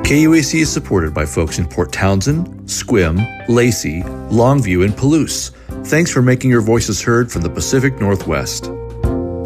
KUAC is supported by folks in Port Townsend, Sequim, Lacey, Longview, and Palouse. Thanks for making your voices heard from the Pacific Northwest.